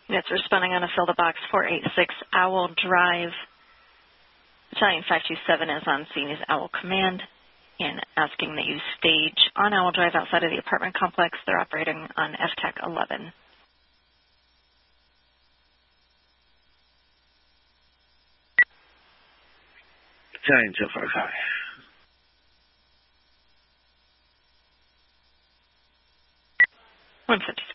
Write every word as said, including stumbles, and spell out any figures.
It's responding on a Fill the Box four eight six Owl Drive. Battalion five two seven is on scene as Owl Command and asking that you stage on Owl Drive outside of the apartment complex. They're operating on F TAC eleven. Battalion two five five. one fifty.